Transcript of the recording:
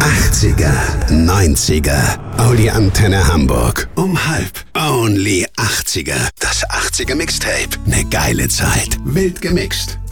80er, 90er. Audi Antenne Hamburg. Um 1:30. Only 80er. Das 80er Mixtape. Ne geile Zeit. Wild gemixt.